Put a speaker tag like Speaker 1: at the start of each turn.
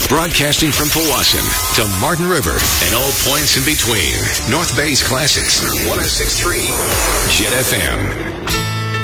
Speaker 1: Broadcasting from Powassan to Martin River and all points in between. North Bay's Classics, 106.3 Jet FM.